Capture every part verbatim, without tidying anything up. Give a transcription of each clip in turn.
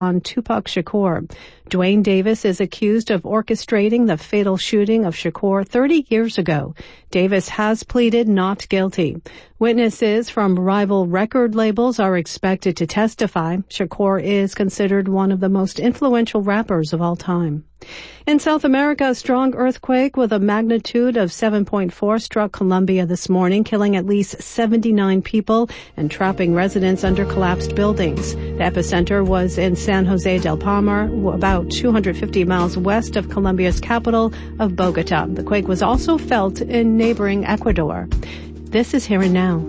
on Tupac Shakur. Dwayne Davis is accused of orchestrating the fatal shooting of Shakur thirty years ago. Davis has pleaded not guilty. Witnesses from rival record labels are expected to testify. Shakur is considered one of the most influential rappers of all time. In South America, a strong earthquake with a magnitude of seven point four struck Colombia this morning, killing at least seventy-nine people and trapping residents under collapsed buildings. The epicenter was in San Jose del Palmar, about two hundred fifty miles west of Colombia's capital of Bogota. The quake was also felt in neighboring Ecuador. This is Here and Now.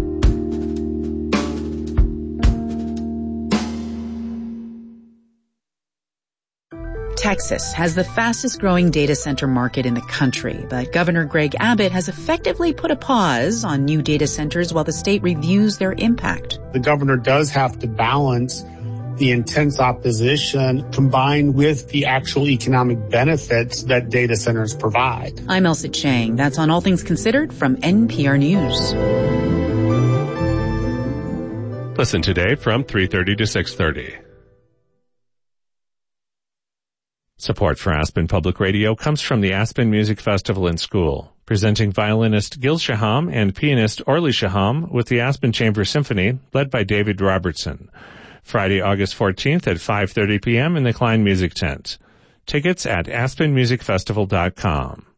Texas has the fastest growing data center market in the country, but Governor Greg Abbott has effectively put a pause on new data centers while the state reviews their impact. The governor does have to balance the intense opposition combined with the actual economic benefits that data centers provide. I'm Elsa Chang. That's on All Things Considered from N P R News. Listen today from three thirty to six thirty. Support for Aspen Public Radio comes from the Aspen Music Festival and School, presenting violinist Gil Shaham and pianist Orly Shaham with the Aspen Chamber Symphony, led by David Robertson. Friday, August fourteenth at five thirty p.m. in the Klein Music Tent. Tickets at aspen music festival dot com.